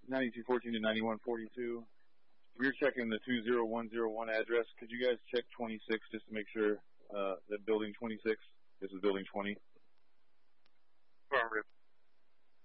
9214 to 9142. We're checking the 20101 address. Could you guys check 26 just to make sure that building 26, this is building 20? Affirmative.